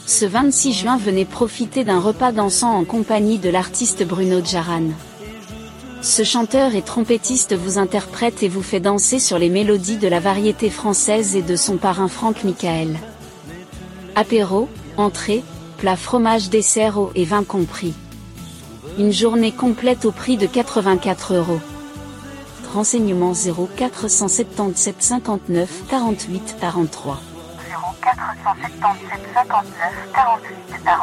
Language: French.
Ce 26 juin, venez profiter d'un repas dansant en compagnie de l'artiste Bruno Djaran. Ce chanteur et trompettiste vous interprète et vous fait danser sur les mélodies de la variété française et de son parrain Franck Michael. Apéro, entrée, plat, fromage, dessert, eau et vin compris. Une journée complète au prix de 84 €. Renseignements 0477 59 48 43. 0477 59 48 43.